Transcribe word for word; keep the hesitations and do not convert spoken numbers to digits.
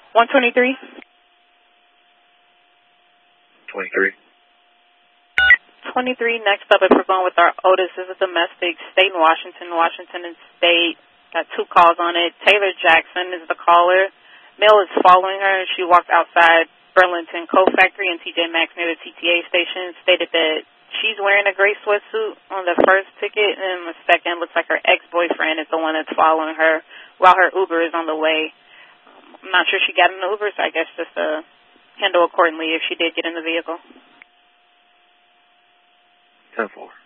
one twenty-three. twenty-three. twenty-three, next up, if we're going with our Otis, this is a domestic, state in Washington, Washington and state. Got two calls on it. Taylor Jackson is the caller. Male is following her. She walked outside Burlington Coat Factory and T J Maxx near the T T A station, stated that she's wearing a gray sweatsuit on the first ticket, and the second looks like her ex-boyfriend is the one that's following her while her Uber is on the way. I'm not sure she got in the Uber, so I guess just uh, handle accordingly if she did get in the vehicle. ten four.